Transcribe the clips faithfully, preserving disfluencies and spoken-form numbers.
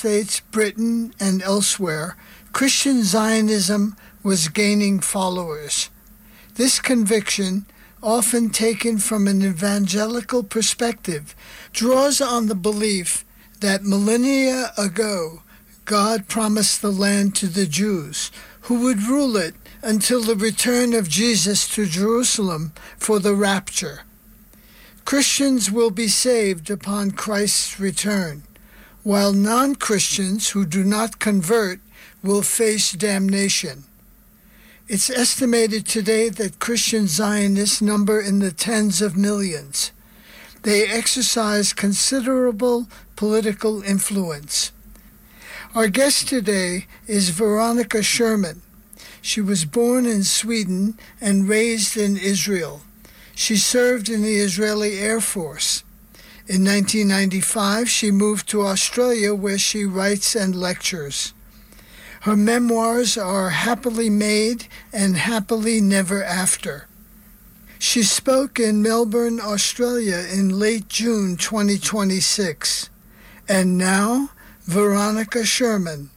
States, Britain, and elsewhere, Christian Zionism was gaining followers. This conviction, often taken from an evangelical perspective, draws on the belief that millennia ago, God promised the land to the Jews, who would rule it until the return of Jesus to Jerusalem for the rapture. Christians will be saved upon Christ's return, while non-Christians who do not convert will face damnation. It's estimated today that Christian Zionists number in the tens of millions. They exercise considerable political influence. Our guest today is Veronica Sherman. She was born in Sweden and raised in Israel. She served in the Israeli Air Force. In nineteen ninety-five, she moved to Australia, where she writes and lectures. Her memoirs are Happily Made and Happily Never After. She spoke in Melbourne, Australia in late June twenty twenty-six. And now, Veronica Sherman.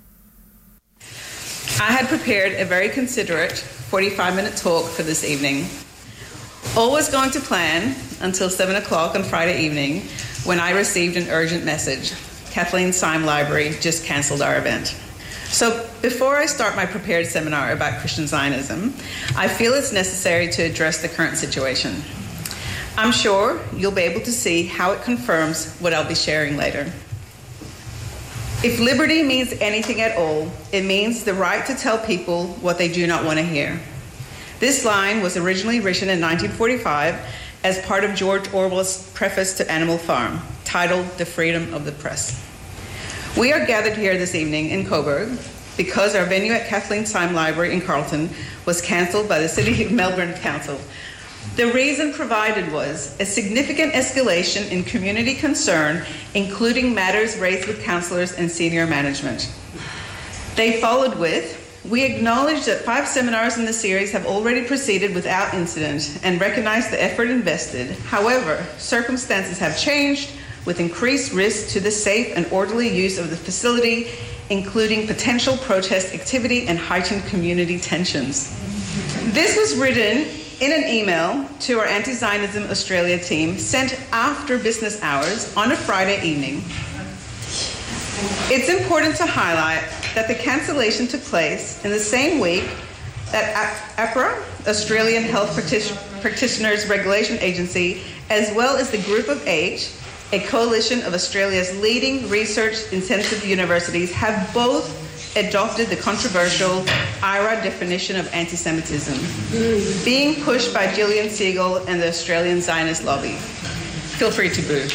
I had prepared a very considerate forty-five minute talk for this evening. All was going to plan until seven o'clock on Friday evening when I received an urgent message. Kathleen Syme Library just canceled our event. So before I start my prepared seminar about Christian Zionism, I feel it's necessary to address the current situation. I'm sure you'll be able to see how it confirms what I'll be sharing later. If liberty means anything at all, it means the right to tell people what they do not want to hear. This line was originally written in nineteen forty-five as part of George Orwell's preface to Animal Farm, titled The Freedom of the Press. We are gathered here this evening in Coburg because our venue at Kathleen Syme Library in Carlton was cancelled by the City of Melbourne Council. The reason provided was a significant escalation in community concern, including matters raised with councillors and senior management. They followed with, we acknowledge that five seminars in the series have already proceeded without incident and recognize the effort invested. However, circumstances have changed with increased risk to the safe and orderly use of the facility, including potential protest activity and heightened community tensions. This was written in an email to our Anti-Zionism Australia team sent after business hours on a Friday evening. It's important to highlight that the cancellation took place in the same week that APRA, Australian Health Practitioners Regulation Agency, as well as the Group of Eight, a coalition of Australia's leading research-intensive universities, have both adopted the controversial I R A definition of anti-Semitism, mm. being pushed by Gillian Siegel and the Australian Zionist lobby. Feel free to boo.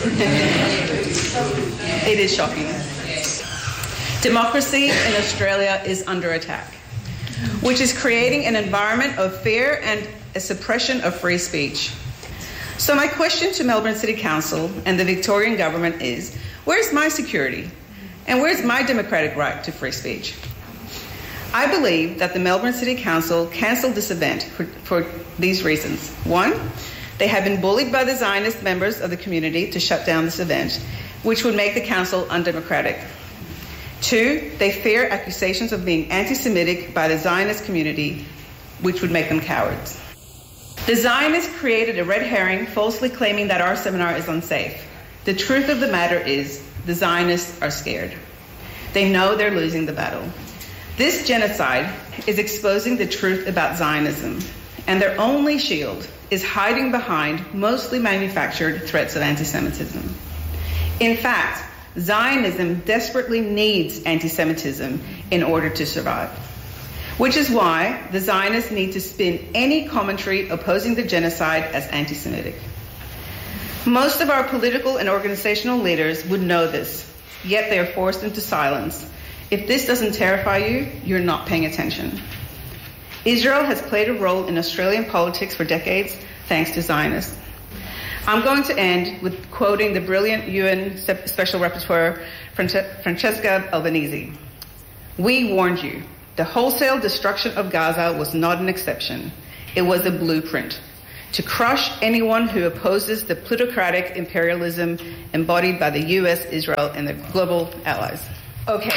It is shocking. Democracy in Australia is under attack, which is creating an environment of fear and a suppression of free speech. So my question to Melbourne City Council and the Victorian government is, where's my security? And where's my democratic right to free speech? I believe that the Melbourne City Council cancelled this event for, for these reasons. One, they have been bullied by the Zionist members of the community to shut down this event, which would make the council undemocratic. Two, they fear accusations of being anti-Semitic by the Zionist community, which would make them cowards. The Zionists created a red herring falsely claiming that our seminar is unsafe. The truth of the matter is the Zionists are scared. They know they're losing the battle. This genocide is exposing the truth about Zionism, and their only shield is hiding behind mostly manufactured threats of anti-Semitism. In fact, Zionism desperately needs anti-Semitism in order to survive, which is why the Zionists need to spin any commentary opposing the genocide as anti-Semitic. Most of our political and organizational leaders would know this, yet they are forced into silence. If this doesn't terrify you, you're not paying attention. Israel has played a role in Australian politics for decades, thanks to Zionists. I'm going to end with quoting the brilliant U N Special Rapporteur Francesca Albanese. We warned you. The wholesale destruction of Gaza was not an exception. It was a blueprint. to crush anyone who opposes the plutocratic imperialism embodied by the U S, Israel, and their global allies. Okay.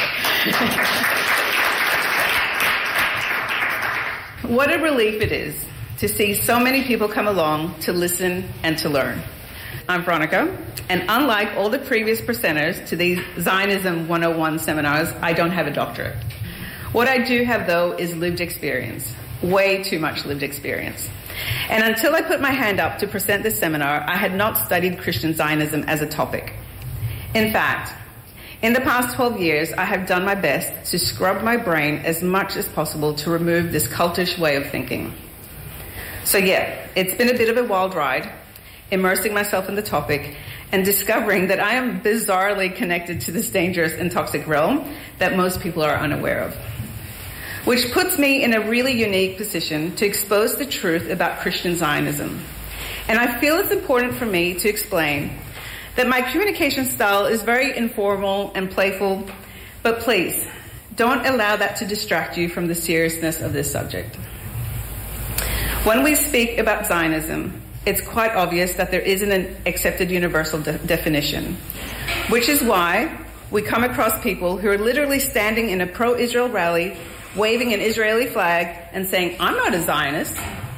What a relief it is to see so many people come along to listen and to learn. I'm Veronica, and unlike all the previous presenters to these Zionism one oh one seminars, I don't have a doctorate. What I do have, though, is lived experience, way too much lived experience. And until I put my hand up to present this seminar, I had not studied Christian Zionism as a topic. In fact, in the past twelve years, I have done my best to scrub my brain as much as possible to remove this cultish way of thinking. So yeah, it's been a bit of a wild ride, immersing myself in the topic and discovering that I am bizarrely connected to this dangerous and toxic realm that most people are unaware of. Which puts me in a really unique position to expose the truth about Christian Zionism. And I feel it's important for me to explain that my communication style is very informal and playful, but please, don't allow that to distract you from the seriousness of this subject. When we speak about Zionism, it's quite obvious that there isn't an accepted universal de- definition, which is why we come across people who are literally standing in a pro-Israel rally, waving an Israeli flag and saying, "I'm not a Zionist."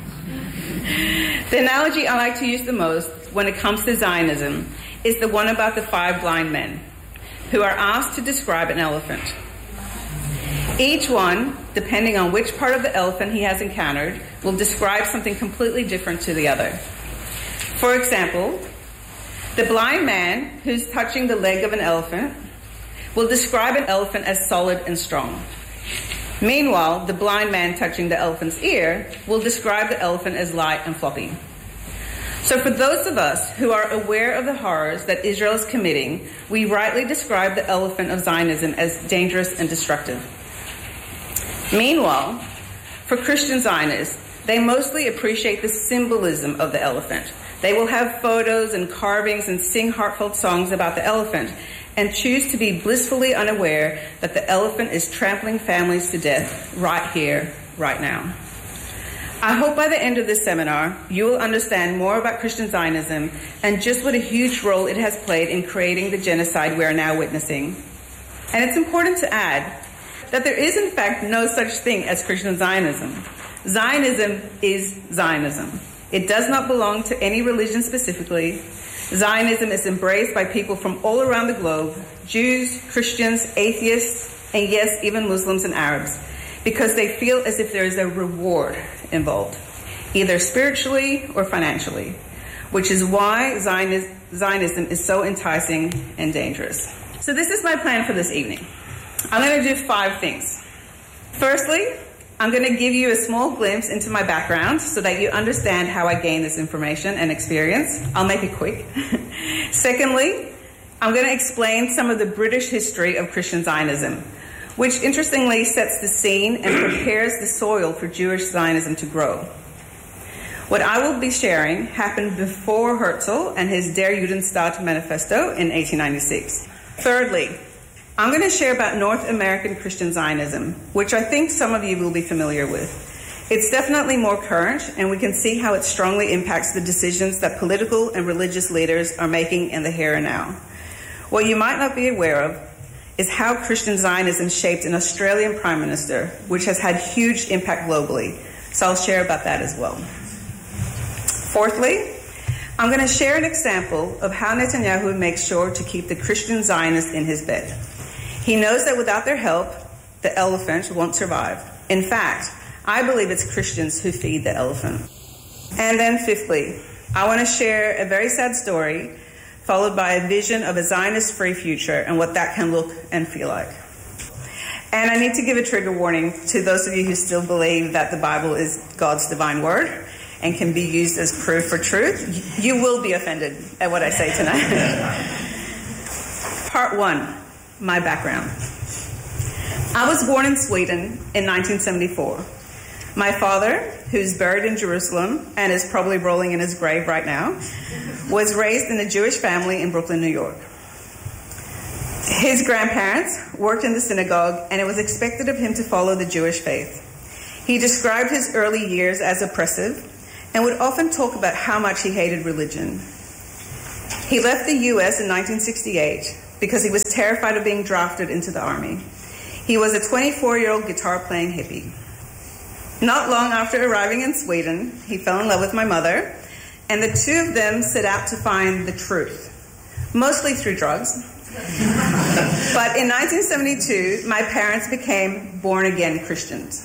The analogy I like to use the most when it comes to Zionism is the one about the five blind men who are asked to describe an elephant. Each one, depending on which part of the elephant he has encountered, will describe something completely different to the other. For example, the blind man who's touching the leg of an elephant will describe an elephant as solid and strong. Meanwhile, the blind man touching the elephant's ear will describe the elephant as light and floppy. So for those of us who are aware of the horrors that Israel is committing, we rightly describe the elephant of Zionism as dangerous and destructive. Meanwhile, for Christian Zionists, they mostly appreciate the symbolism of the elephant. They will have photos and carvings and sing heartfelt songs about the elephant and choose to be blissfully unaware that the elephant is trampling families to death right here, right now. I hope by the end of this seminar, you will understand more about Christian Zionism and just what a huge role it has played in creating the genocide we are now witnessing. And it's important to add that there is, in fact, no such thing as Christian Zionism. Zionism is Zionism. It does not belong to any religion specifically. Zionism is embraced by people from all around the globe, Jews, Christians, atheists, and yes, even Muslims and Arabs, because they feel as if there is a reward involved, either spiritually or financially, which is why Zionism is so enticing and dangerous. So this is my plan for this evening. I'm going to do five things. Firstly, I'm going to give you a small glimpse into my background so that you understand how I gained this information and experience. I'll make it quick. Secondly, I'm going to explain some of the British history of Christian Zionism, which interestingly sets the scene and prepares the soil for Jewish Zionism to grow. What I will be sharing happened before Herzl and his Der Judenstaat Manifesto in eighteen ninety-six. Thirdly, I'm going to share about North American Christian Zionism, which I think some of you will be familiar with. It's definitely more current, and we can see how it strongly impacts the decisions that political and religious leaders are making in the here and now. What you might not be aware of is how Christian Zionism shaped an Australian Prime Minister, which has had huge impact globally. So I'll share about that as well. Fourthly, I'm going to share an example of how Netanyahu makes sure to keep the Christian Zionists in his bed. He knows that without their help, the elephant won't survive. In fact, I believe it's Christians who feed the elephant. And then fifthly, I want to share a very sad story followed by a vision of a Zionist-free future and what that can look and feel like. And I need to give a trigger warning to those of you who still believe that the Bible is God's divine word and can be used as proof for truth. You will be offended at what I say tonight. Part one, my background. I was born in Sweden in nineteen seventy-four. My father, who's buried in Jerusalem and is probably rolling in his grave right now, was raised in a Jewish family in Brooklyn, New York. His grandparents worked in the synagogue, and it was expected of him to follow the Jewish faith. He described his early years as oppressive and would often talk about how much he hated religion. He left the U S in nineteen sixty-eight because he was terrified of being drafted into the army. He was a twenty-four-year-old guitar-playing hippie. Not long after arriving in Sweden, he fell in love with my mother, and the two of them set out to find the truth, mostly through drugs. But in nineteen seventy-two, my parents became born-again Christians.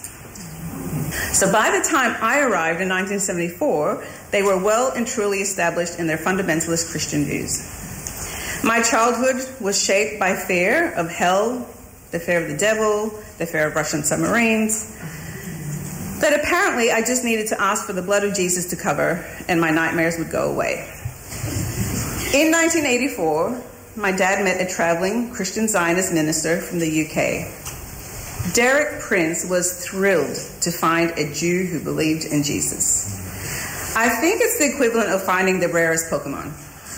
So by the time I arrived in nineteen seventy-four, they were well and truly established in their fundamentalist Christian views. My childhood was shaped by fear of hell, the fear of the devil, the fear of Russian submarines, that apparently I just needed to ask for the blood of Jesus to cover and my nightmares would go away. In nineteen eighty-four, my dad met a traveling Christian Zionist minister from the U K. Derek Prince was thrilled to find a Jew who believed in Jesus. I think it's the equivalent of finding the rarest Pokemon.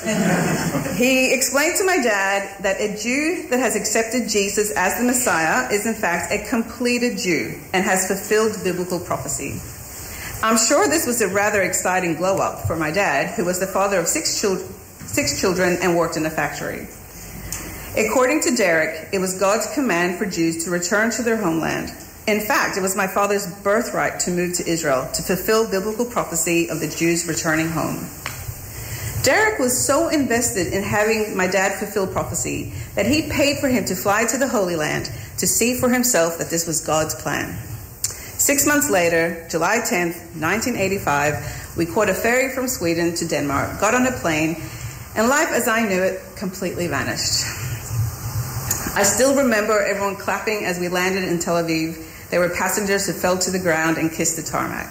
He explained to my dad that a Jew that has accepted Jesus as the Messiah is in fact a completed Jew and has fulfilled biblical prophecy. I'm sure this was a rather exciting glow-up for my dad, who was the father of six, chil- six children and worked in a factory. According to Derek, it was God's command for Jews to return to their homeland. In fact, it was my father's birthright to move to Israel to fulfill biblical prophecy of the Jews returning home. Derek was so invested in having my dad fulfill prophecy that he paid for him to fly to the Holy Land to see for himself that this was God's plan. Six months later, July tenth, nineteen eighty-five, we caught a ferry from Sweden to Denmark, got on a plane, and life as I knew it completely vanished. I still remember everyone clapping as we landed in Tel Aviv. There were passengers who fell to the ground and kissed the tarmac.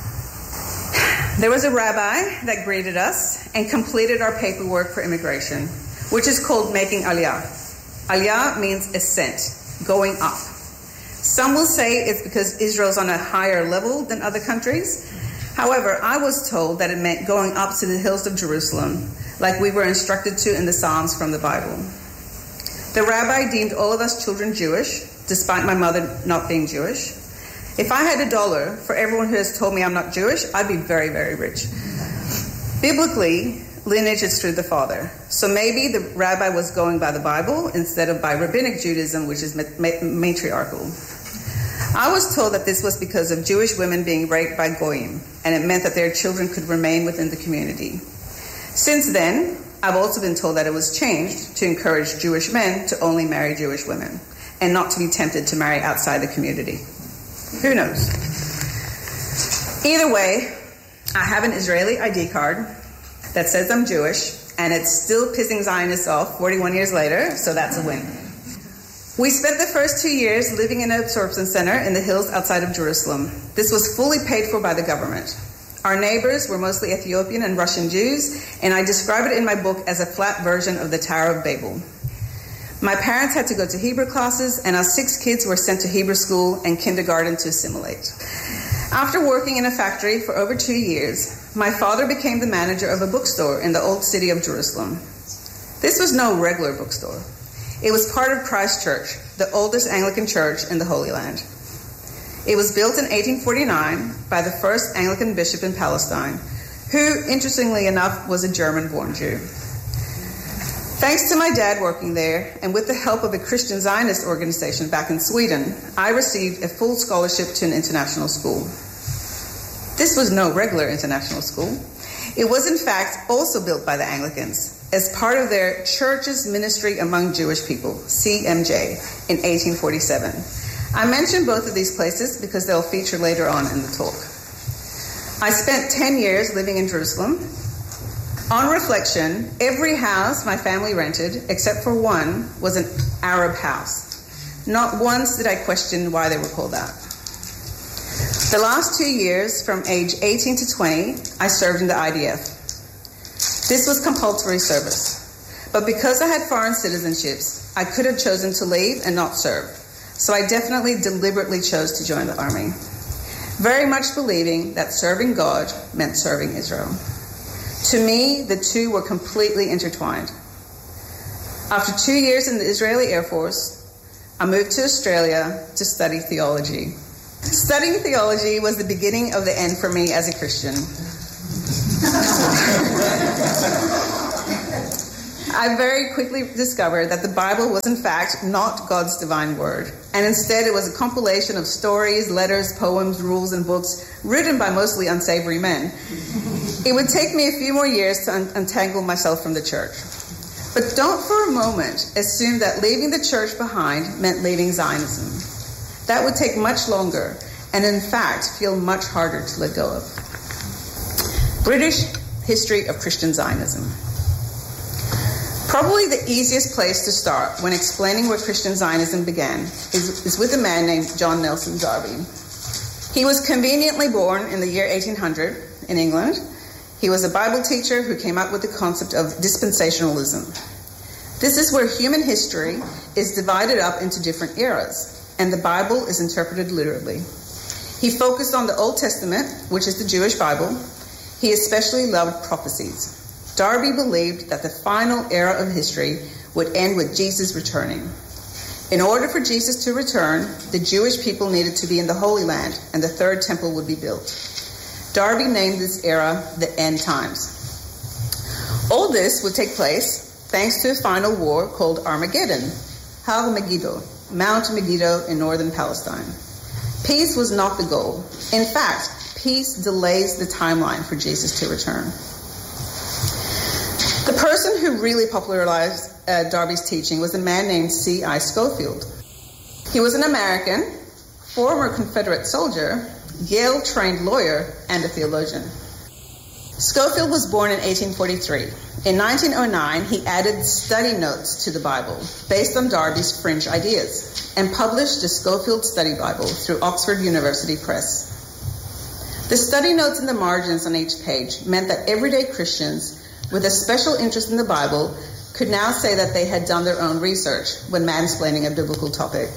There was a rabbi that greeted us and completed our paperwork for immigration, which is called making aliyah. Aliyah means ascent, going up. Some will say it's because Israel's on a higher level than other countries. However, I was told that it meant going up to the hills of Jerusalem, like we were instructed to in the Psalms from the Bible. The rabbi deemed all of us children Jewish, despite my mother not being Jewish. If I had a dollar for everyone who has told me I'm not Jewish, I'd be very, very rich. Biblically, lineage is through the father. So maybe the rabbi was going by the Bible instead of by rabbinic Judaism, which is matriarchal. I was told that this was because of Jewish women being raped by goyim, and it meant that their children could remain within the community. Since then, I've also been told that it was changed to encourage Jewish men to only marry Jewish women and not to be tempted to marry outside the community. Who knows? Either way, I have an Israeli I D card that says I'm Jewish, and it's still pissing Zionists off forty-one years later, so that's a win. We spent the first two years living in an absorption center in the hills outside of Jerusalem. This was fully paid for by the government. Our neighbors were mostly Ethiopian and Russian Jews, and I describe it in my book as a flat version of the Tower of Babel. My parents had to go to Hebrew classes, and our six kids were sent to Hebrew school and kindergarten to assimilate. After working in a factory for over two years, my father became the manager of a bookstore in the old city of Jerusalem. This was no regular bookstore. It was part of Christ Church, the oldest Anglican church in the Holy Land. It was built in eighteen forty-nine by the first Anglican bishop in Palestine, who, interestingly enough, was a German-born Jew. Thanks to my dad working there, and with the help of a Christian Zionist organization back in Sweden, I received a full scholarship to an international school. This was no regular international school. It was, in fact, also built by the Anglicans as part of their Church's Ministry Among Jewish People, C M J, in eighteen forty-seven. I mention both of these places because they'll feature later on in the talk. I spent ten years living in Jerusalem. On reflection, every house my family rented, except for one, was an Arab house. Not once did I question why they were called that. The last two years, from age eighteen to twenty, I served in the I D F. This was compulsory service. But because I had foreign citizenships, I could have chosen to leave and not serve. So I definitely deliberately chose to join the army, very much believing that serving God meant serving Israel. To me, the two were completely intertwined. After two years in the Israeli Air Force, I moved to Australia to study theology. Studying theology was the beginning of the end for me as a Christian. I very quickly discovered that the Bible was in fact not God's divine word, and instead it was a compilation of stories, letters, poems, rules, and books written by mostly unsavory men. It would take me a few more years to un- untangle myself from the church. But don't for a moment assume that leaving the church behind meant leaving Zionism. That would take much longer, and in fact feel much harder to let go of. British history of Christian Zionism. Probably the easiest place to start when explaining where Christian Zionism began is, is with a man named John Nelson Darby. He was conveniently born in the year eighteen hundred in England. He was a Bible teacher who came up with the concept of dispensationalism. This is where human history is divided up into different eras, and the Bible is interpreted literally. He focused on the Old Testament, which is the Jewish Bible. He especially loved prophecies. Darby believed that the final era of history would end with Jesus returning. In order for Jesus to return, the Jewish people needed to be in the Holy Land, and the third temple would be built. Darby named this era the End Times. All this would take place thanks to a final war called Armageddon, Har Megiddo, Mount Megiddo in northern Palestine. Peace was not the goal. In fact, peace delays the timeline for Jesus to return. The person who really popularized uh, Darby's teaching was a man named C I Scofield. He was an American, former Confederate soldier, Yale-trained lawyer, and a theologian. Scofield was born in eighteen forty-three. In nineteen oh nine, he added study notes to the Bible based on Darby's fringe ideas and published the Scofield Study Bible through Oxford University Press. The study notes in the margins on each page meant that everyday Christians with a special interest in the Bible could now say that they had done their own research when mansplaining a biblical topic.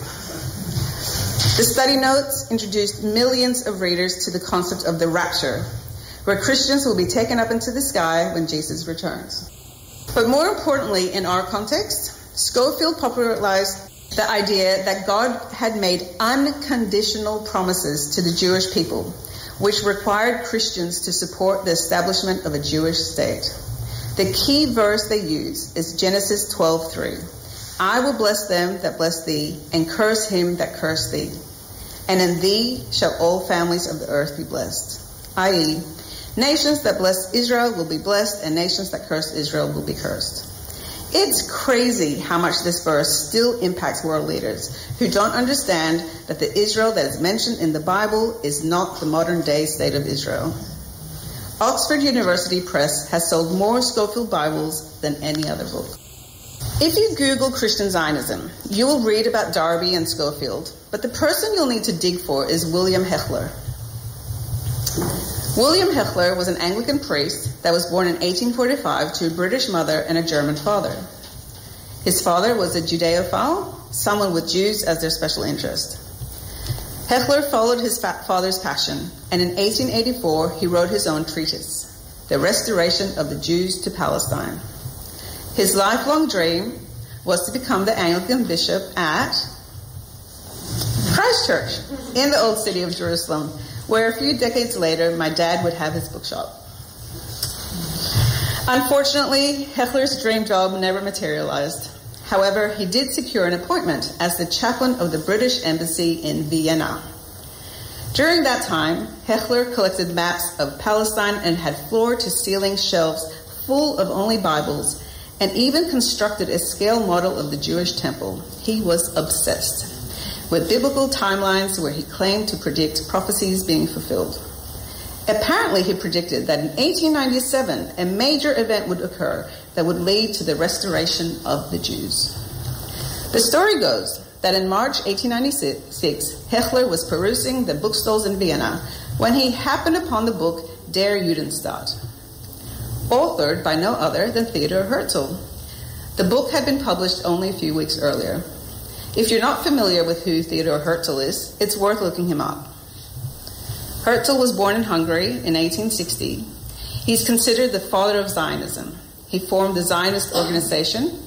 The study notes introduced millions of readers to the concept of the rapture, where Christians will be taken up into the sky when Jesus returns. But more importantly, in our context, Scofield popularized the idea that God had made unconditional promises to the Jewish people, which required Christians to support the establishment of a Jewish state. The key verse they use is Genesis twelve three. I will bless them that bless thee, and curse him that curse thee. And in thee shall all families of the earth be blessed. that is, nations that bless Israel will be blessed, and nations that curse Israel will be cursed. It's crazy how much this verse still impacts world leaders who don't understand that the Israel that is mentioned in the Bible is not the modern-day state of Israel. Oxford University Press has sold more Scofield Bibles than any other book. If you Google Christian Zionism, you will read about Darby and Scofield, but the person you'll need to dig for is William Hechler. William Hechler was an Anglican priest that was born in eighteen forty-five to a British mother and a German father. His father was a Judeophile, someone with Jews as their special interest. Hechler followed his fa- father's passion, and in eighteen eighty-four he wrote his own treatise, The Restoration of the Jews to Palestine. His lifelong dream was to become the Anglican bishop at Christ Church in the Old City of Jerusalem, where a few decades later my dad would have his bookshop. Unfortunately, Hechler's dream job never materialized. However, he did secure an appointment as the chaplain of the British Embassy in Vienna. During that time, Hechler collected maps of Palestine and had floor-to-ceiling shelves full of only Bibles, and even constructed a scale model of the Jewish temple. He was obsessed with biblical timelines where he claimed to predict prophecies being fulfilled. Apparently, he predicted that in eighteen ninety-seven, a major event would occur that would lead to the restoration of the Jews. The story goes that in March eighteen ninety-six, Hechler was perusing the bookstalls in Vienna when he happened upon the book Der Judenstaat, authored by no other than Theodor Herzl. The book had been published only a few weeks earlier. If you're not familiar with who Theodor Herzl is, it's worth looking him up. Herzl was born in Hungary in eighteen sixty. He's considered the father of Zionism. He formed the Zionist organization,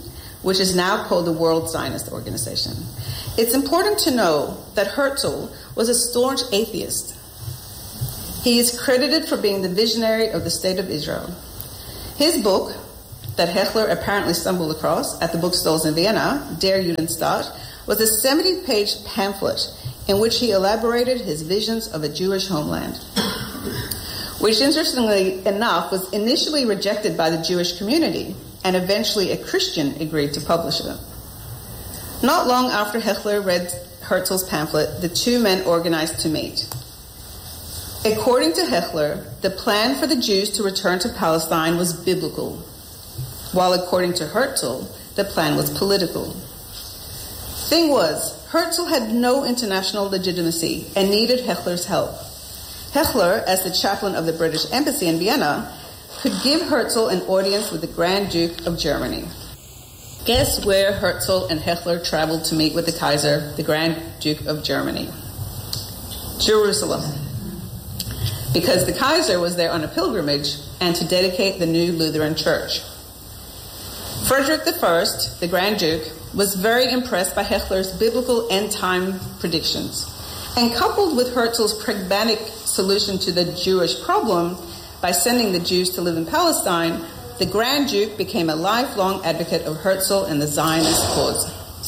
which is now called the World Zionist Organization. It's important to know that Herzl was a staunch atheist. He is credited for being the visionary of the State of Israel. His book, that Hechler apparently stumbled across at the bookstores in Vienna, Der Judenstaat, was a seventy-page pamphlet in which he elaborated his visions of a Jewish homeland, which, interestingly enough, was initially rejected by the Jewish community, and eventually a Christian agreed to publish it. Not long after Hechler read Herzl's pamphlet, the two men organized to meet. According to Hechler, the plan for the Jews to return to Palestine was biblical, while according to Herzl, the plan was political. Thing was, Herzl had no international legitimacy and needed Hechler's help. Hechler, as the chaplain of the British Embassy in Vienna, could give Herzl an audience with the Grand Duke of Germany. Guess where Herzl and Hechler traveled to meet with the Kaiser, the Grand Duke of Germany? Jerusalem. Because the Kaiser was there on a pilgrimage and to dedicate the new Lutheran church. Frederick the First, the Grand Duke, was very impressed by Hechler's biblical end-time predictions, and coupled with Herzl's pragmatic solution to the Jewish problem by sending the Jews to live in Palestine, the Grand Duke became a lifelong advocate of Herzl and the Zionist cause.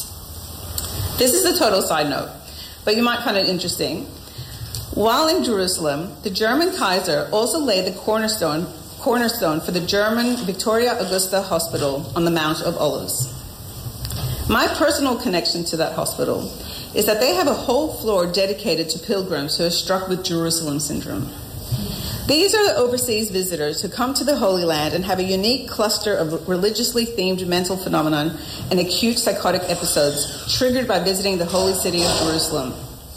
This is a total side note, but you might find it interesting. While in Jerusalem, the German Kaiser also laid the cornerstone cornerstone for the German Victoria Augusta Hospital on the Mount of Olives. My personal connection to that hospital is that they have a whole floor dedicated to pilgrims who are struck with Jerusalem syndrome. These are the overseas visitors who come to the Holy Land and have a unique cluster of religiously themed mental phenomenon and acute psychotic episodes triggered by visiting the holy city of Jerusalem.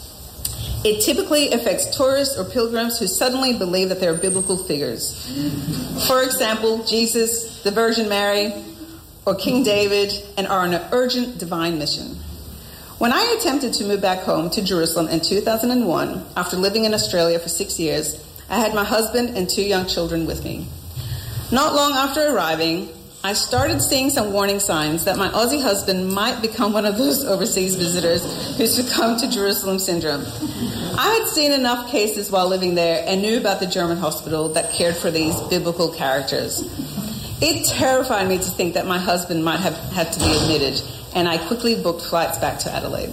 It typically affects tourists or pilgrims who suddenly believe that they're biblical figures. For example, Jesus, the Virgin Mary, or King David, and are on an urgent divine mission. When I attempted to move back home to Jerusalem in two thousand one, after living in Australia for six years, I had my husband and two young children with me. Not long after arriving, I started seeing some warning signs that my Aussie husband might become one of those overseas visitors who succumb to Jerusalem syndrome. I had seen enough cases while living there and knew about the German hospital that cared for these biblical characters. It terrified me to think that my husband might have had to be admitted, and I quickly booked flights back to Adelaide.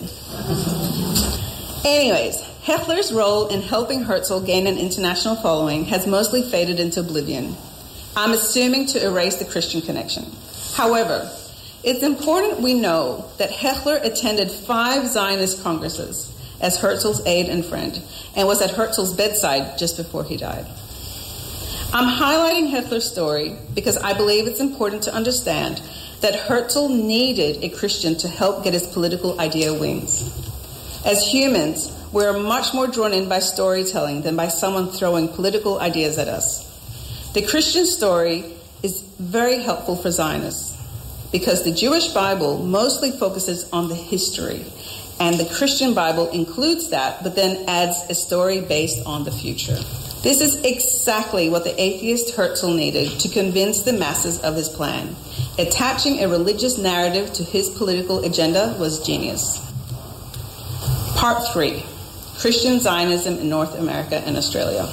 Anyways, Hechler's role in helping Herzl gain an international following has mostly faded into oblivion. I'm assuming to erase the Christian connection. However, it's important we know that Hechler attended five Zionist congresses as Herzl's aide and friend, and was at Herzl's bedside just before he died. I'm highlighting Hechler's story because I believe it's important to understand that Herzl needed a Christian to help get his political idea wings. As humans, we're much more drawn in by storytelling than by someone throwing political ideas at us. The Christian story is very helpful for Zionists because the Jewish Bible mostly focuses on the history, and the Christian Bible includes that, but then adds a story based on the future. This is exactly what the atheist Herzl needed to convince the masses of his plan. Attaching a religious narrative to his political agenda was genius. Part three, Christian Zionism in North America and Australia.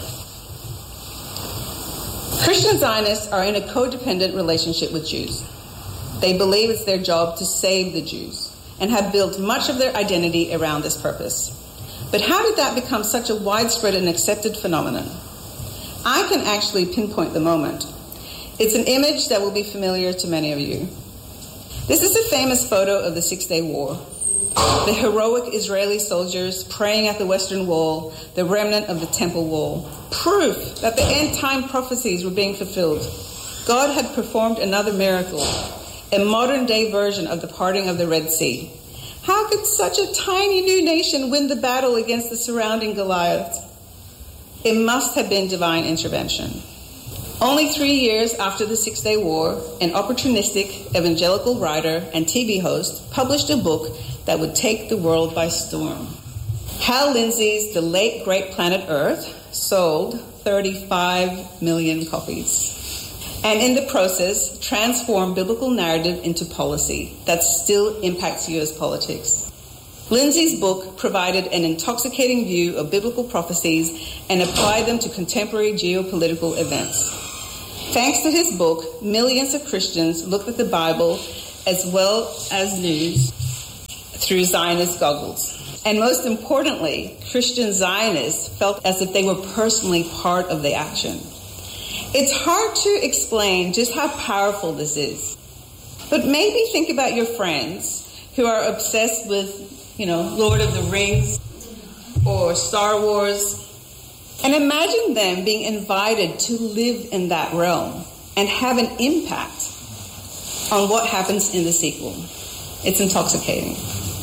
Christian Zionists are in a codependent relationship with Jews. They believe it's their job to save the Jews and have built much of their identity around this purpose. But how did that become such a widespread and accepted phenomenon? I can actually pinpoint the moment. It's an image that will be familiar to many of you. This is a famous photo of the Six-Day War. The heroic Israeli soldiers praying at the Western Wall, the remnant of the Temple Wall. Proof that the end-time prophecies were being fulfilled. God had performed another miracle, a modern-day version of the parting of the Red Sea. How could such a tiny new nation win the battle against the surrounding Goliath? It must have been divine intervention. Only three years after the Six-Day War, an opportunistic evangelical writer and T V host published a book that would take the world by storm. Hal Lindsey's The Late Great Planet Earth sold thirty-five million copies. and in the process transform biblical narrative into policy that still impacts U S politics. Lindsay's book provided an intoxicating view of biblical prophecies and applied them to contemporary geopolitical events. Thanks to his book, millions of Christians looked at the Bible as well as news through Zionist goggles. And most importantly, Christian Zionists felt as if they were personally part of the action. It's hard to explain just how powerful this is. But maybe think about your friends who are obsessed with, you know, Lord of the Rings or Star Wars. And imagine them being invited to live in that realm and have an impact on what happens in the sequel. It's intoxicating.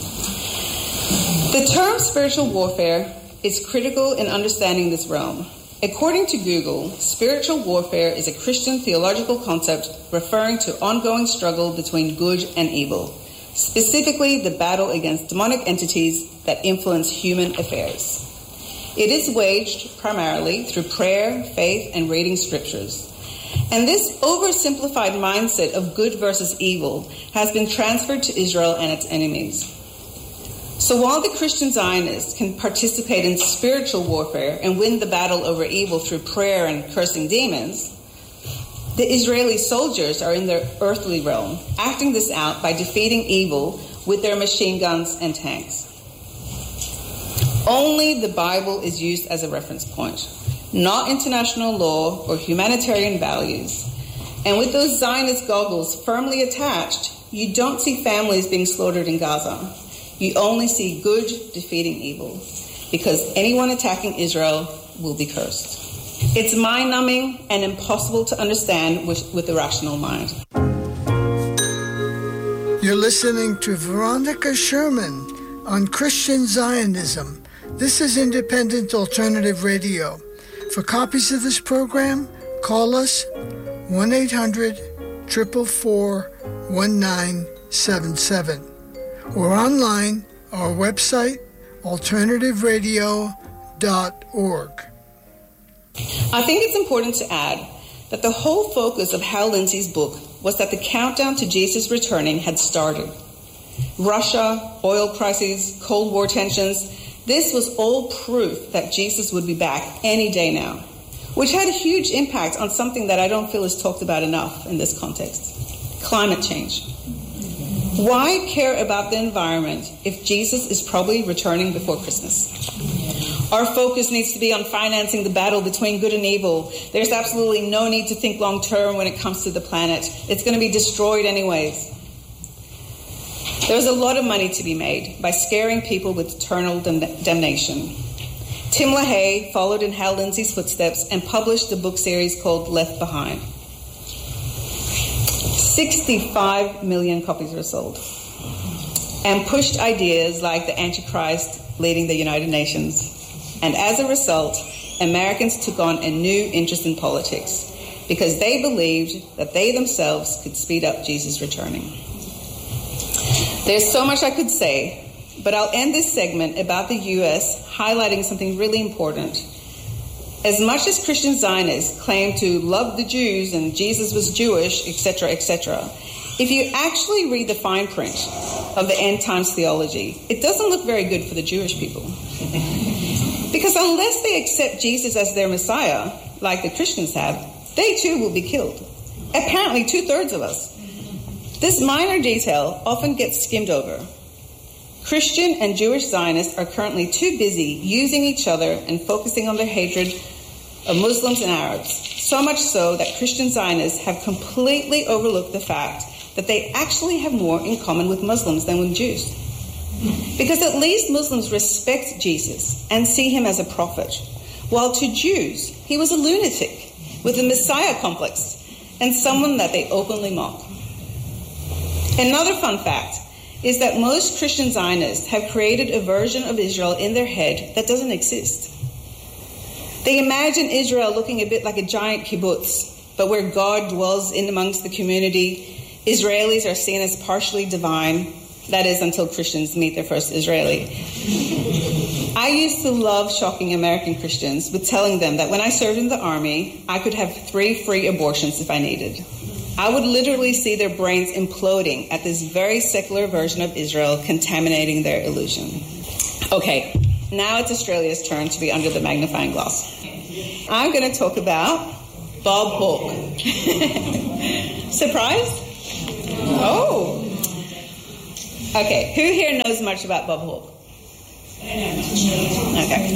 The term spiritual warfare is critical in understanding this realm. According to Google, spiritual warfare is a Christian theological concept referring to ongoing struggle between good and evil, specifically the battle against demonic entities that influence human affairs. It is waged primarily through prayer, faith, and reading scriptures. And this oversimplified mindset of good versus evil has been transferred to Israel and its enemies. So while the Christian Zionists can participate in spiritual warfare and win the battle over evil through prayer and cursing demons, the Israeli soldiers are in their earthly realm, acting this out by defeating evil with their machine guns and tanks. Only the Bible is used as a reference point, not international law or humanitarian values. And with those Zionist goggles firmly attached, you don't see families being slaughtered in Gaza. You only see good defeating evil, because anyone attacking Israel will be cursed. It's mind-numbing and impossible to understand with, with the rational mind. You're listening to Veronica Sherman on Christian Zionism. This is Independent Alternative Radio. For copies of this program, call us one eight hundred, four four four, one nine seven seven. Or online, our website, alternative radio dot org. I think it's important to add that the whole focus of Hal Lindsey's book was that the countdown to Jesus returning had started. Russia, oil crises, Cold War tensions, this was all proof that Jesus would be back any day now, which had a huge impact on something that I don't feel is talked about enough in this context: climate change. Why care about the environment if Jesus is probably returning before Christmas? Our focus needs to be on financing the battle between good and evil. There's absolutely no need to think long term when it comes to the planet. It's going to be destroyed anyways. There's a lot of money to be made by scaring people with eternal dam- damnation. Tim LaHaye followed in Hal Lindsey's footsteps and published a book series called Left Behind. sixty-five million copies were sold, and pushed ideas like the Antichrist leading the United Nations. And as a result, Americans took on a new interest in politics because they believed that they themselves could speed up Jesus returning. There's so much I could say, but I'll end this segment about the U S highlighting something really important. As much as Christian Zionists claim to love the Jews and Jesus was Jewish, et cetera, et cetera, if you actually read the fine print of the end times theology, it doesn't look very good for the Jewish people. Because unless they accept Jesus as their Messiah, like the Christians have, they too will be killed. Apparently two-thirds of us. This minor detail often gets skimmed over. Christian and Jewish Zionists are currently too busy using each other and focusing on their hatred of Muslims and Arabs, so much so that Christian Zionists have completely overlooked the fact that they actually have more in common with Muslims than with Jews. Because at least Muslims respect Jesus and see him as a prophet, while to Jews, he was a lunatic with a Messiah complex and someone that they openly mock. Another fun fact is that most Christian Zionists have created a version of Israel in their head that doesn't exist. They imagine Israel looking a bit like a giant kibbutz, but where God dwells in amongst the community. Israelis are seen as partially divine, that is, until Christians meet their first Israeli. I used to love shocking American Christians with telling them that when I served in the Army, I could have three free abortions if I needed. I would literally see their brains imploding at this very secular version of Israel contaminating their illusion. Okay, now it's Australia's turn to be under the magnifying glass. I'm going to talk about Bob Hawke. Surprised? Oh. Okay, who here knows much about Bob Hawke? Okay.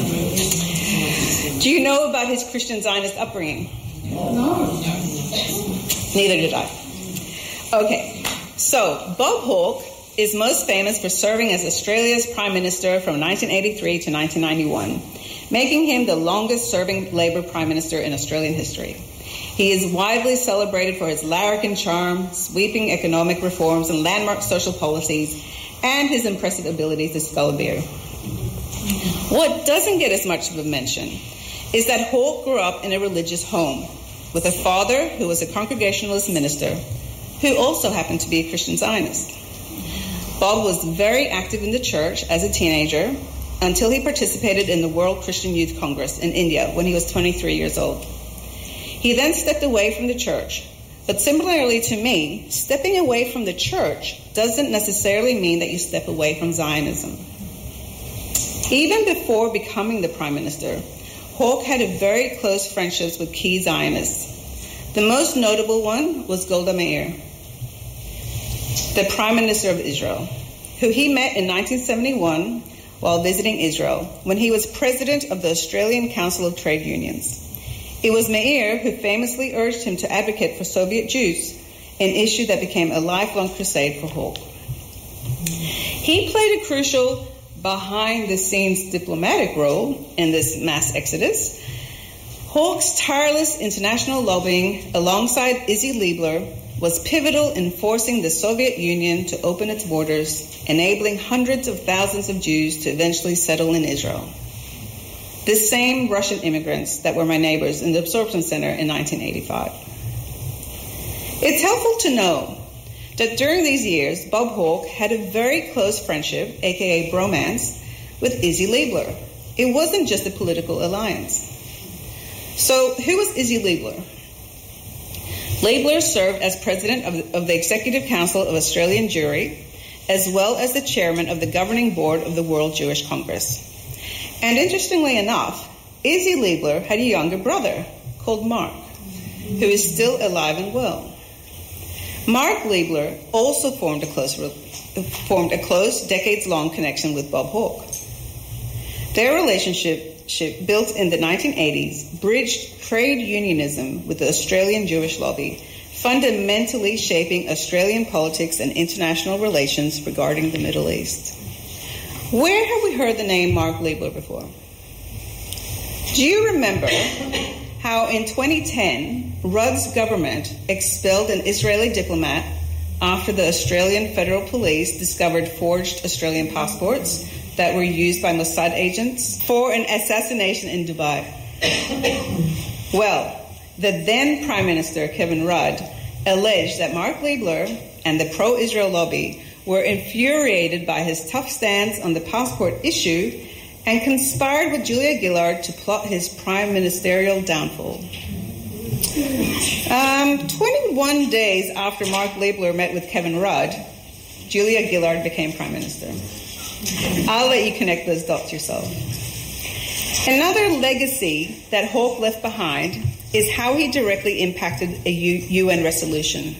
Do you know about his Christian Zionist upbringing? No. Neither did I. Okay, so Bob Hawke is most famous for serving as Australia's Prime Minister from nineteen eighty-three to nineteen ninety-one, making him the longest-serving Labor Prime Minister in Australian history. He is widely celebrated for his larrikin charm, sweeping economic reforms and landmark social policies, and his impressive ability to spell a beer. What doesn't get as much of a mention is that Hawke grew up in a religious home with a father who was a Congregationalist minister who also happened to be a Christian Zionist. Bob was very active in the church as a teenager until he participated in the World Christian Youth Congress in India when he was twenty-three years old. He then stepped away from the church. But similarly to me, stepping away from the church doesn't necessarily mean that you step away from Zionism. Even before becoming the Prime Minister, Hawke had a very close friendships with key Zionists. The most notable one was Golda Meir, the Prime Minister of Israel, who he met in nineteen seventy-one while visiting Israel when he was president of the Australian Council of Trade Unions. It was Meir who famously urged him to advocate for Soviet Jews, an issue that became a lifelong crusade for Hawke. He played a crucial behind-the-scenes diplomatic role in this mass exodus. Hawke's tireless international lobbying alongside Izzy Liebler was pivotal in forcing the Soviet Union to open its borders, enabling hundreds of thousands of Jews to eventually settle in Israel. The same Russian immigrants that were my neighbors in the absorption center in nineteen eighty-five. It's helpful to know that during these years, Bob Hawke had a very close friendship, aka bromance, with Izzy Liebler. It wasn't just a political alliance. So who was Izzy Liebler? Liebler served as president of, of the Executive Council of Australian Jewry, as well as the chairman of the governing board of the World Jewish Congress. And interestingly enough, Izzy Liebler had a younger brother called Mark, who is still alive and well. Mark Liebler also formed a close, formed a close decades-long connection with Bob Hawke. Their relationship, built in the nineteen eighties, bridged trade unionism with the Australian Jewish lobby, fundamentally shaping Australian politics and international relations regarding the Middle East. Where have we heard the name Mark Liebler before? Do you remember how in twenty ten, Rudd's government expelled an Israeli diplomat after the Australian Federal Police discovered forged Australian passports that were used by Mossad agents for an assassination in Dubai? Well, the then Prime Minister, Kevin Rudd, alleged that Mark Liebler and the pro-Israel lobby were infuriated by his tough stance on the passport issue and conspired with Julia Gillard to plot his prime ministerial downfall. Um, twenty-one days after Mark Liebler met with Kevin Rudd, Julia Gillard became prime minister. I'll let you connect those dots yourself. Another legacy that Hawke left behind is how he directly impacted a U N resolution.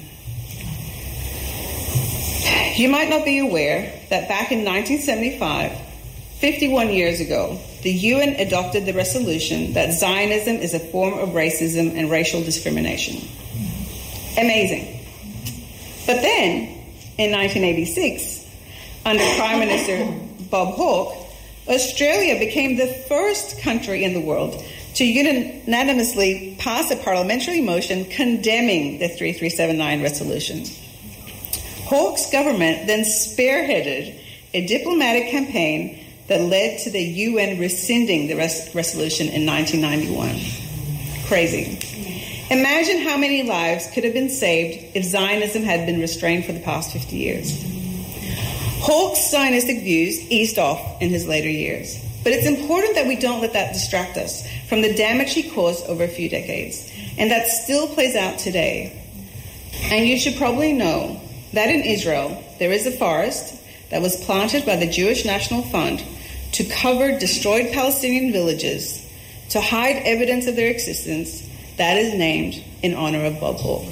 You might not be aware that back in nineteen seventy-five, fifty-one years ago, the U N adopted the resolution that Zionism is a form of racism and racial discrimination. Amazing. But then, in nineteen eighty-six, under Prime Minister Bob Hawke, Australia became the first country in the world to unanimously pass a parliamentary motion condemning the thirty-three seventy-nine resolution. Hawke's government then spearheaded a diplomatic campaign that led to the U N rescinding the res- resolution in nineteen ninety-one. Crazy. Imagine how many lives could have been saved if Zionism had been restrained for the past fifty years. Hawke's Zionistic views eased off in his later years. But it's important that we don't let that distract us from the damage he caused over a few decades, and that still plays out today. And you should probably know that in Israel, there is a forest that was planted by the Jewish National Fund to cover destroyed Palestinian villages, to hide evidence of their existence, that is named in honor of Bob Hawke.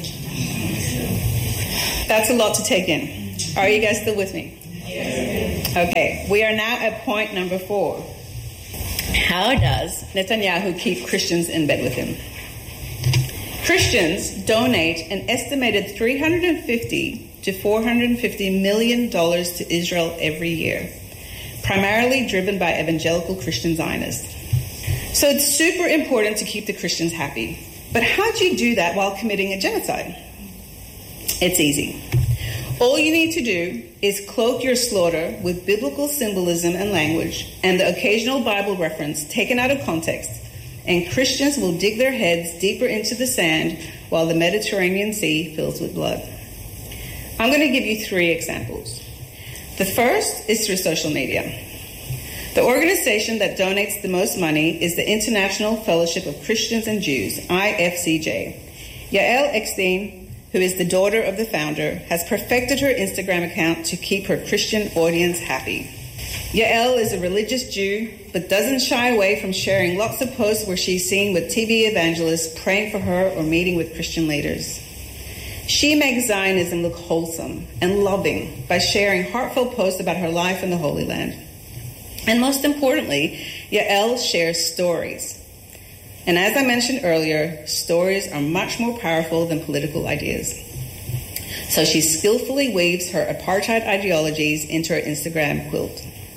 That's a lot to take in. Are you guys still with me? Yes. Okay, we are now at point number four. How does Netanyahu keep Christians in bed with him? Christians donate an estimated three hundred fifty to four hundred fifty million dollars to Israel every year, primarily driven by evangelical Christian Zionists. So it's super important to keep the Christians happy. But how do you do that while committing a genocide? It's easy. All you need to do is cloak your slaughter with biblical symbolism and language and the occasional Bible reference taken out of context, and Christians will dig their heads deeper into the sand while the Mediterranean Sea fills with blood. I'm going to give you three examples. The first is through social media. The organization that donates the most money is the International Fellowship of Christians and Jews, I F C J. Yael Eckstein, who is the daughter of the founder, has perfected her Instagram account to keep her Christian audience happy. Yael is a religious Jew, but doesn't shy away from sharing lots of posts where she's seen with T V evangelists praying for her or meeting with Christian leaders. She makes Zionism look wholesome and loving by sharing heartfelt posts about her life in the Holy Land. And most importantly, Yael shares stories. And as I mentioned earlier, stories are much more powerful than political ideas. So she skillfully weaves her apartheid ideologies into her Instagram quilt.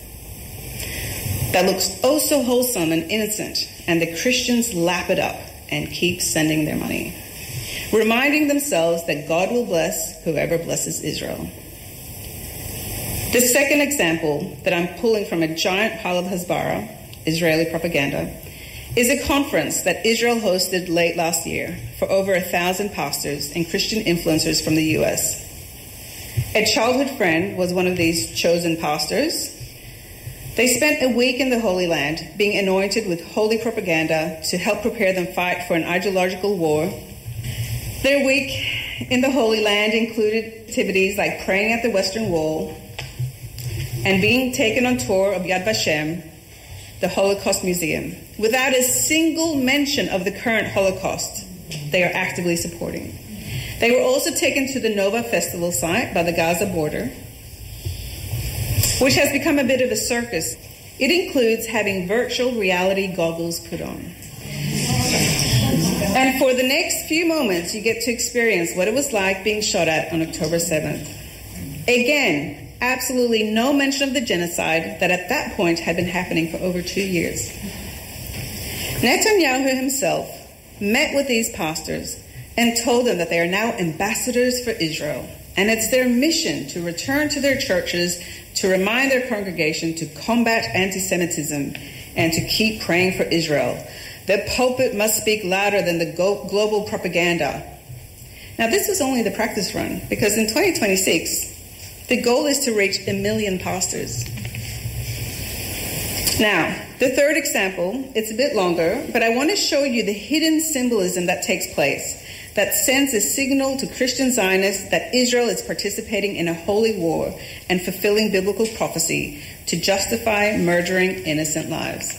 That looks oh so wholesome and innocent, and the Christians lap it up and keep sending their money, reminding themselves that God will bless whoever blesses Israel. The second example that I'm pulling from a giant pile of Hasbara, Israeli propaganda, is a conference that Israel hosted late last year for over a thousand pastors and Christian influencers from the U S. A childhood friend was one of these chosen pastors. They spent a week in the Holy Land being anointed with holy propaganda to help prepare them fight for an ideological war. Their week in the Holy Land included activities like praying at the Western Wall and being taken on tour of Yad Vashem, the Holocaust Museum, without a single mention of the current Holocaust they are actively supporting. They were also taken to the Nova Festival site by the Gaza border, which has become a bit of a circus. It includes having virtual reality goggles put on. And for the next few moments, you get to experience what it was like being shot at on October seventh. Again, absolutely no mention of the genocide that at that point had been happening for over two years. Netanyahu himself met with these pastors and told them that they are now ambassadors for Israel, and it's their mission to return to their churches to remind their congregation to combat anti-Semitism and to keep praying for Israel. The pulpit must speak louder than the go- global propaganda. Now, this was only the practice run, because in twenty twenty-six, the goal is to reach a million pastors. Now, the third example, it's a bit longer, but I want to show you the hidden symbolism that takes place that sends a signal to Christian Zionists that Israel is participating in a holy war and fulfilling biblical prophecy to justify murdering innocent lives.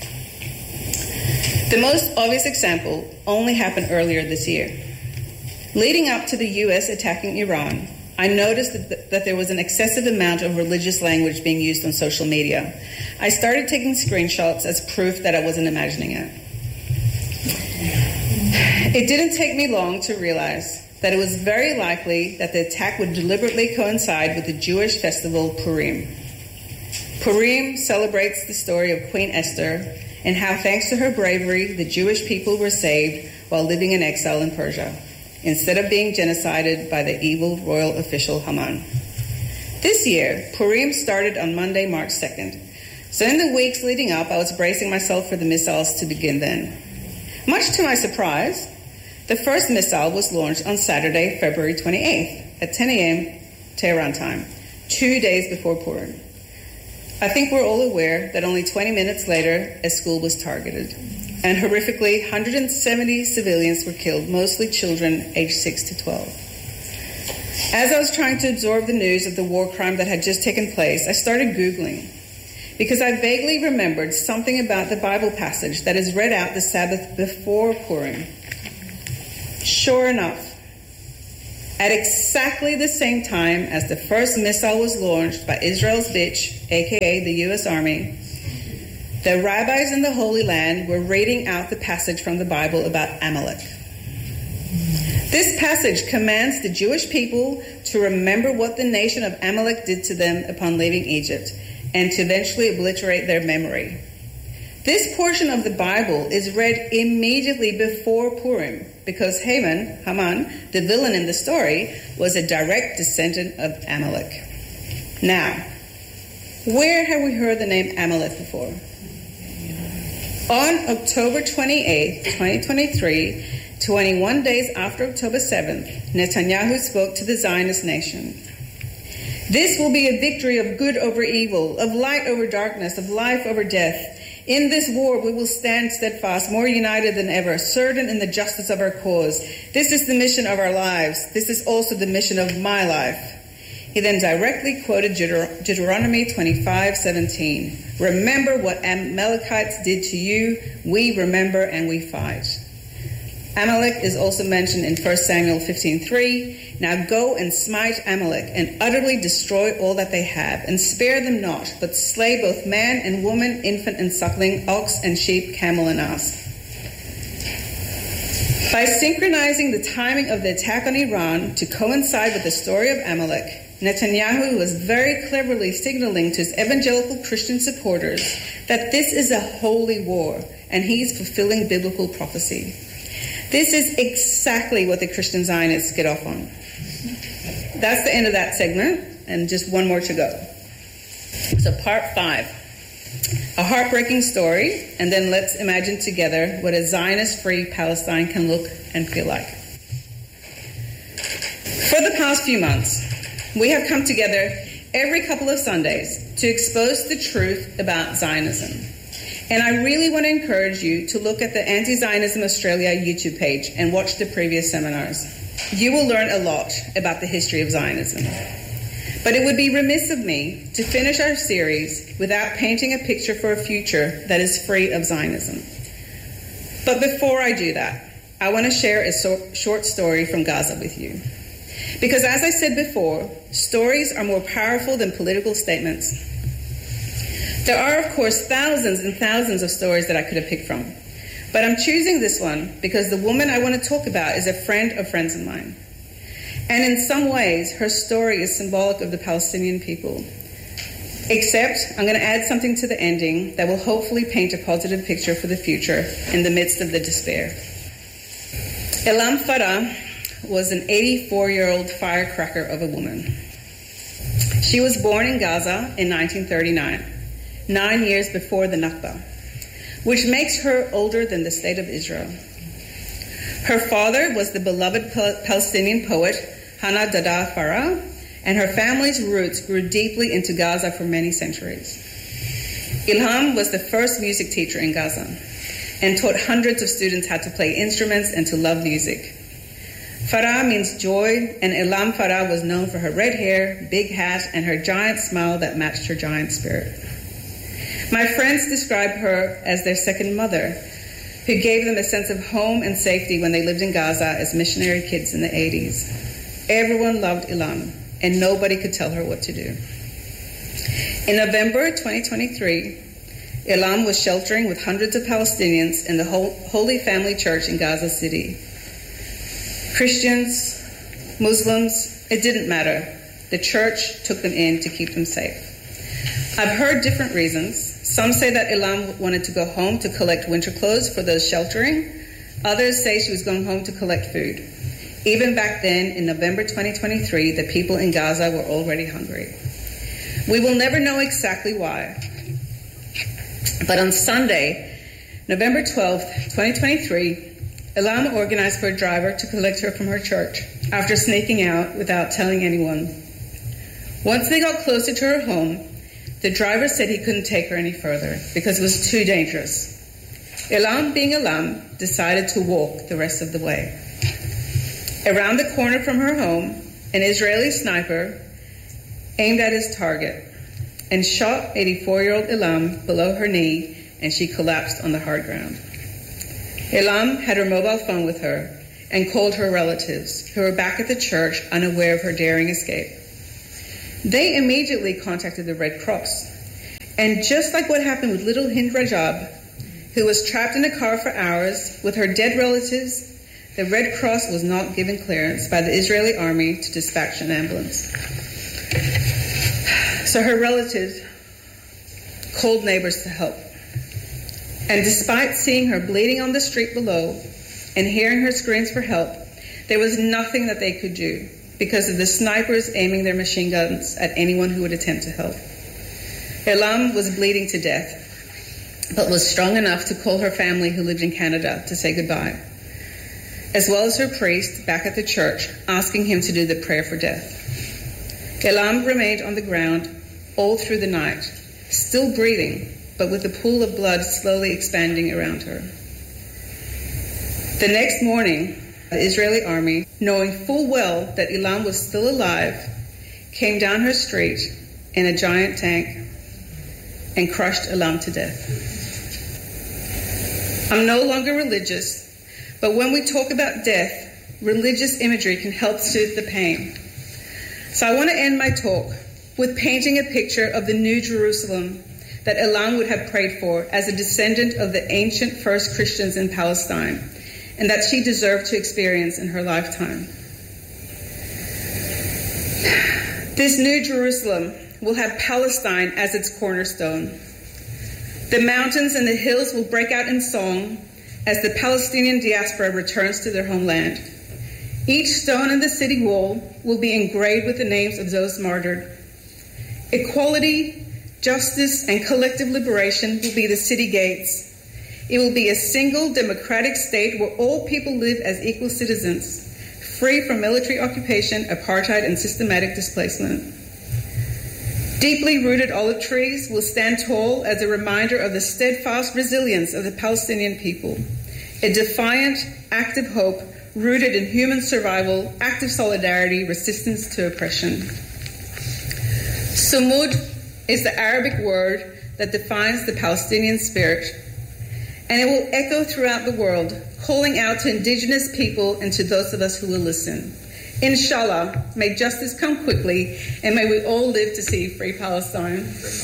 The most obvious example only happened earlier this year. Leading up to the U S attacking Iran, I noticed that, th- that there was an excessive amount of religious language being used on social media. I started taking screenshots as proof that I wasn't imagining it. It didn't take me long to realize that it was very likely that the attack would deliberately coincide with the Jewish festival Purim. Purim celebrates the story of Queen Esther and how, thanks to her bravery, the Jewish people were saved while living in exile in Persia, instead of being genocided by the evil royal official Haman. This year, Purim started on Monday, March second. So in the weeks leading up, I was bracing myself for the missiles to begin then. Much to my surprise, the first missile was launched on Saturday, February twenty-eighth at ten a.m. Tehran time, two days before Purim. I think we're all aware that only twenty minutes later, a school was targeted. And horrifically, one hundred seventy civilians were killed, mostly children aged six to twelve. As I was trying to absorb the news of the war crime that had just taken place, I started Googling, because I vaguely remembered something about the Bible passage that is read out the Sabbath before Purim. Sure enough, at exactly the same time as the first missile was launched by Israel's bitch, aka the U S Army, the rabbis in the Holy Land were reading out the passage from the Bible about Amalek. This passage commands the Jewish people to remember what the nation of Amalek did to them upon leaving Egypt, and to eventually obliterate their memory. This portion of the Bible is read immediately before Purim, because Haman, Haman, the villain in the story, was a direct descendant of Amalek. Now, where have we heard the name Amalek before? On October twenty-eighth, twenty twenty-three, twenty-one days after October seventh, Netanyahu spoke to the Zionist nation. This will be a victory of good over evil, of light over darkness, of life over death. In this war, we will stand steadfast, more united than ever, certain in the justice of our cause. This is the mission of our lives. This is also the mission of my life. He then directly quoted Deuter- Deuteronomy twenty-five seventeen. Remember what Amalekites did to you. We remember and we fight. Amalek is also mentioned in First Samuel fifteen three. Now go and smite Amalek and utterly destroy all that they have, and spare them not, but slay both man and woman, infant and suckling, ox and sheep, camel and ass. By synchronizing the timing of the attack on Iran to coincide with the story of Amalek, Netanyahu was very cleverly signaling to his evangelical Christian supporters that this is a holy war, and he's fulfilling biblical prophecy. This is exactly what the Christian Zionists get off on. That's the end of that segment, and just one more to go. So part five, a heartbreaking story, and then let's imagine together what a Zionist-free Palestine can look and feel like. For the past few months, we have come together every couple of Sundays to expose the truth about Zionism. And I really want to encourage you to look at the Anti-Zionism Australia YouTube page and watch the previous seminars. You will learn a lot about the history of Zionism. But it would be remiss of me to finish our series without painting a picture for a future that is free of Zionism. But before I do that, I want to share a so- short story from Gaza with you. Because as I said before, stories are more powerful than political statements. There are, of course, thousands and thousands of stories that I could have picked from. But I'm choosing this one because the woman I want to talk about is a friend of friends of mine. And in some ways, her story is symbolic of the Palestinian people. Except I'm going to add something to the ending that will hopefully paint a positive picture for the future in the midst of the despair. Elam Farah was an eighty-four-year-old firecracker of a woman. She was born in Gaza in nineteen thirty-nine. Nine years before the Nakba, which makes her older than the state of Israel. Her father was the beloved Palestinian poet Hannah Dada Farah, and her family's roots grew deeply into Gaza for many centuries. Ilham was the first music teacher in Gaza and taught hundreds of students how to play instruments and to love music. Farah means joy, and Elam Farah was known for her red hair, big hat, and her giant smile that matched her giant spirit. My friends describe her as their second mother, who gave them a sense of home and safety when they lived in Gaza as missionary kids in the eighties. Everyone loved Elam, and nobody could tell her what to do. In November twenty twenty-three, Elam was sheltering with hundreds of Palestinians in the Holy Family Church in Gaza City. Christians, Muslims, it didn't matter. The church took them in to keep them safe. I've heard different reasons. Some say that Elam wanted to go home to collect winter clothes for those sheltering. Others say she was going home to collect food. Even back then, in November twenty twenty-three, the people in Gaza were already hungry. We will never know exactly why. But on Sunday, November twelfth, twenty twenty-three, Elam organized for a driver to collect her from her church after sneaking out without telling anyone. Once they got closer to her home, The driver said he couldn't take her any further because it was too dangerous. Elam, being Elam, decided to walk the rest of the way. Around the corner from her home, an Israeli sniper aimed at his target and shot eighty-four-year-old Elam below her knee, and she collapsed on the hard ground. Elam had her mobile phone with her and called her relatives, who were back at the church unaware of her daring escape. They immediately contacted the Red Cross. And just like what happened with little Hind Rajab, who was trapped in a car for hours with her dead relatives, the Red Cross was not given clearance by the Israeli army to dispatch an ambulance. So her relatives called neighbors to help. And despite seeing her bleeding on the street below and hearing her screams for help, there was nothing that they could do because of the snipers aiming their machine guns at anyone who would attempt to help. Elam was bleeding to death, but was strong enough to call her family who lived in Canada to say goodbye, as well as her priest back at the church, asking him to do the prayer for death. Elam remained on the ground all through the night, still breathing, but with the pool of blood slowly expanding around her. The next morning, the Israeli army, knowing full well that Elam was still alive, came down her street in a giant tank and crushed Elam to death. I'm no longer religious, but when we talk about death, religious imagery can help soothe the pain. So I want to end my talk with painting a picture of the New Jerusalem that Elam would have prayed for as a descendant of the ancient first Christians in Palestine, and that she deserved to experience in her lifetime. This New Jerusalem will have Palestine as its cornerstone. The mountains and the hills will break out in song as the Palestinian diaspora returns to their homeland. Each stone in the city wall will be engraved with the names of those martyred. Equality, justice, and collective liberation will be the city gates. It will be a single democratic state where all people live as equal citizens, free from military occupation, apartheid, and systematic displacement. Deeply rooted olive trees will stand tall as a reminder of the steadfast resilience of the Palestinian people, a defiant, active hope rooted in human survival, active solidarity, resistance to oppression. Sumud is the Arabic word that defines the Palestinian spirit, and it will echo throughout the world, calling out to indigenous people and to those of us who will listen. Inshallah, may justice come quickly, and may we all live to see free Palestine.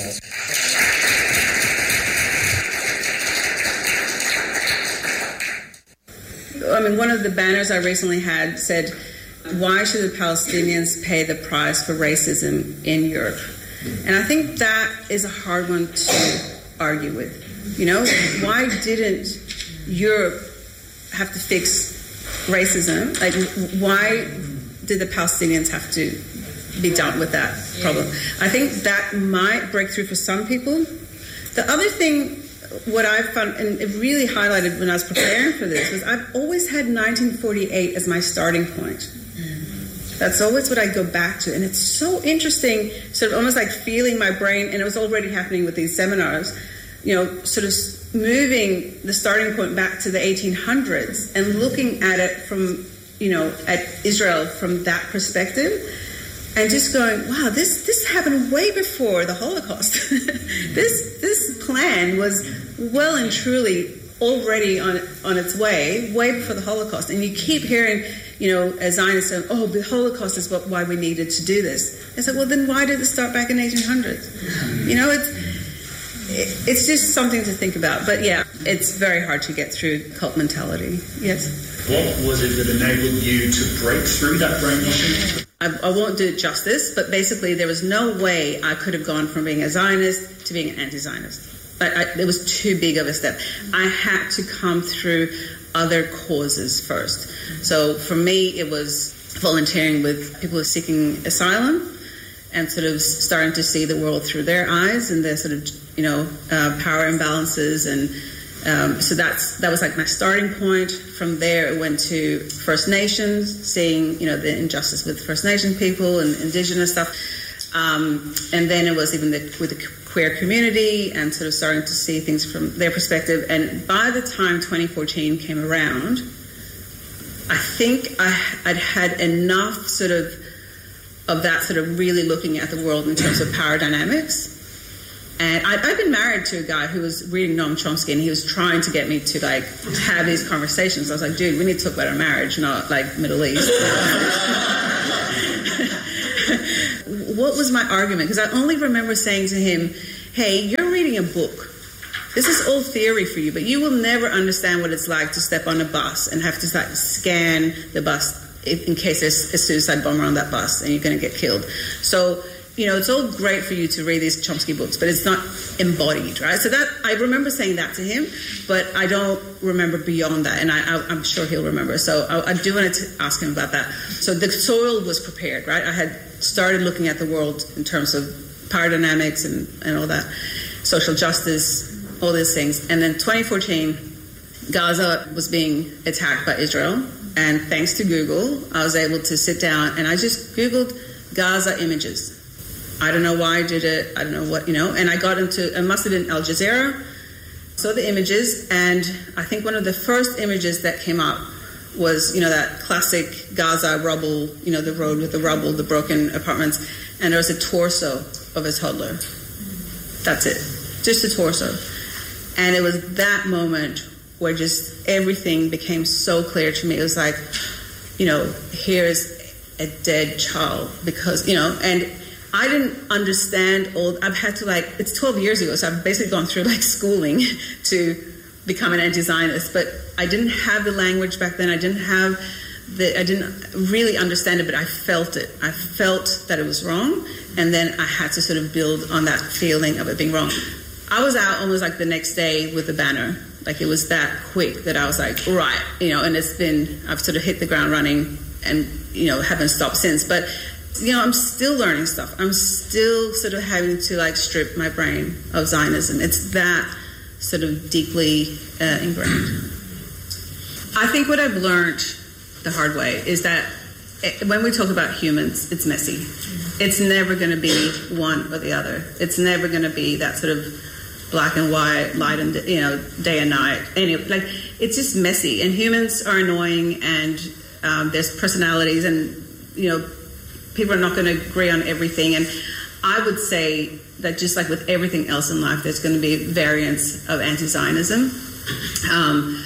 I mean, one of the banners I recently had said, "Why should the Palestinians pay the price for racism in Europe?" And I think that is a hard one to argue with. You know, why didn't Europe have to fix racism? Like, why did the Palestinians have to be dealt with that problem? I think that might break through for some people. The other thing, what I found, and it really highlighted when I was preparing for this, was I've always had nineteen forty-eight as my starting point. That's always what I go back to. And it's so interesting, sort of almost like feeling my brain, and it was already happening with these seminars, you know, sort of moving the starting point back to the eighteen hundreds and looking at it from, you know, at Israel from that perspective, and just going, wow, this this happened way before the Holocaust. this this plan was well and truly already on on its way, way before the Holocaust. And you keep hearing, you know, as Zionists saying, oh, the Holocaust is what, why we needed to do this. I said, well, then why did it start back in eighteen hundreds? You know, it's it, it's just something to think about. But yeah, it's very hard to get through cult mentality. Yes. What was it that enabled you to break through that brainwashing? I, I won't do it justice, but basically there was no way I could have gone from being a Zionist to being an anti-Zionist. I, I, it was too big of a step. I had to come through other causes first. So for me, it was volunteering with people who are seeking asylum and sort of starting to see the world through their eyes and their sort of, you know, uh, power imbalances. And um, so that's that was like my starting point. From there, it went to First Nations, seeing, you know, the injustice with First Nation people and Indigenous stuff. Um, and then it was even the, with the queer community and sort of starting to see things from their perspective. And by the time twenty fourteen came around, I think I, I'd had enough sort of of that sort of really looking at the world in terms of power dynamics. And I, I've been married to a guy who was reading Noam Chomsky, and he was trying to get me to like have these conversations. I was like, dude, we need to talk about our marriage, not like Middle East. What was my argument? Because I only remember saying to him, hey, you're reading a book. This is all theory for you, but you will never understand what it's like to step on a bus and have to like scan the bus in case there's a suicide bomber on that bus and you're going to get killed. So, you know, it's all great for you to read these Chomsky books, but it's not embodied, right? So that I remember saying that to him, but I don't remember beyond that, and I, I, I'm sure he'll remember. So I, I do want to ask him about that. So the soil was prepared, right? I had started looking at the world in terms of power dynamics and, and all that, social justice, all these things. And then twenty fourteen, Gaza was being attacked by Israel, and thanks to Google, I was able to sit down and I just Googled Gaza images. I don't know why I did it. I don't know what, you know. And I got into, it must have been Al Jazeera, saw the images, and I think one of the first images that came up was, you know, that classic Gaza rubble, you know, the road with the rubble, the broken apartments, and there was a torso of a toddler. That's it. Just a torso. And it was that moment where just everything became so clear to me. It was like, you know, here's a dead child because, you know, and I didn't understand all, I've had to like, it's twelve years ago, so I've basically gone through like schooling to become an anti-Zionist, but I didn't have the language back then. I didn't have the, I didn't really understand it, but I felt it. I felt that it was wrong, and then I had to sort of build on that feeling of it being wrong. I was out almost like the next day with the banner. Like it was that quick that I was like, right, you know, and it's been, I've sort of hit the ground running and, you know, haven't stopped since. But you know, I'm still learning stuff. I'm still sort of having to like strip my brain of Zionism. It's that sort of deeply uh, ingrained. I think what I've learned the hard way is that it, when we talk about humans, it's messy. It's never going to be one or the other. It's never going to be that sort of black and white, light and, you know, day and night. Anyway, like it's just messy, and humans are annoying, and um, there's personalities, and you know. People are not going to agree on everything, and I would say that just like with everything else in life, there's going to be variants of anti-Zionism. Um,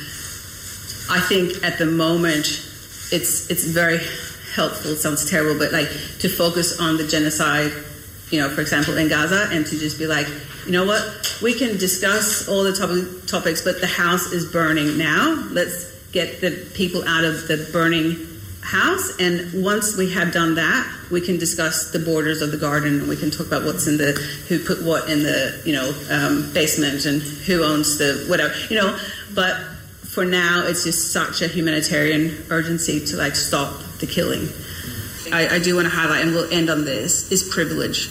I think at the moment, it's it's very helpful. It sounds terrible, but like to focus on the genocide, you know, for example, in Gaza, and to just be like, you know what, we can discuss all the topic, topics, but the house is burning now. Let's get the people out of the burning house, and once we have done that, we can discuss the borders of the garden, and we can talk about what's in the, who put what in the, you know, um, basement, and who owns the whatever, you know. But for now, it's just such a humanitarian urgency to like stop the killing. I, I do want to highlight, and we'll end on this, is privilege.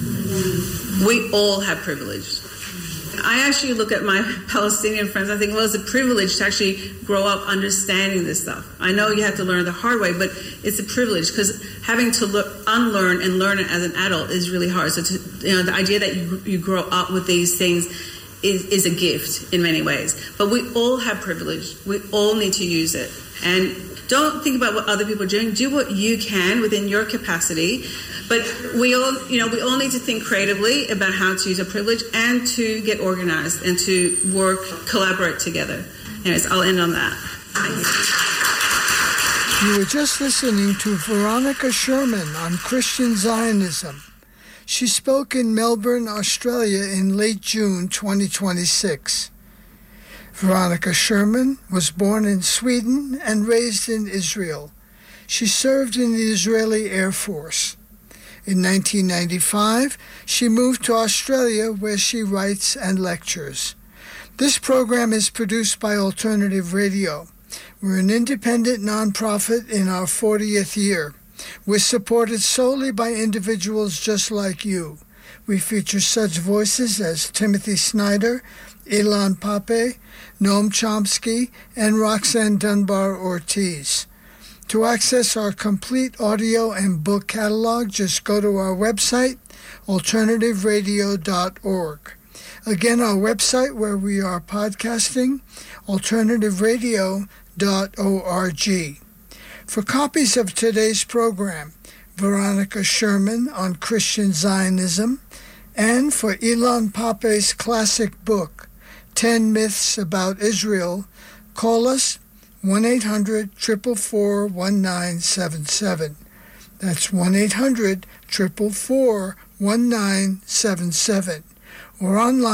We all have privilege. I actually look at my Palestinian friends, I think, well, it's a privilege to actually grow up understanding this stuff. I know you have to learn the hard way, but it's a privilege because having to look, unlearn and learn it as an adult is really hard. So, to, you know, the idea that you, you grow up with these things is, is a gift in many ways. But we all have privilege. We all need to use it. And don't think about what other people are doing. Do what you can within your capacity. But we all, you know, we all need to think creatively about how to use our privilege and to get organized and to work, collaborate together. Anyways, I'll end on that. Thank you. You were just listening to Veronica Sherman on Christian Zionism. She spoke in Melbourne, Australia in late June twenty twenty-six. Veronica Sherman was born in Sweden and raised in Israel. She served in the Israeli Air Force. In nineteen ninety-five, she moved to Australia, where she writes and lectures. This program is produced by Alternative Radio. We're an independent nonprofit in our fortieth year. We're supported solely by individuals just like you. We feature such voices as Timothy Snyder, Ilan Pape, Noam Chomsky, and Roxanne Dunbar Ortiz. To access our complete audio and book catalog, just go to our website, alternative radio dot org. Again, our website where we are podcasting, alternative radio dot org. For copies of today's program, Veronica Sherman on Christian Zionism, and for Ilan Pappé's classic book, ten Myths About Israel, call us one eight hundred, four four four, one nine seven seven. That's one eight hundred, four four four, one nine seven seven. Or online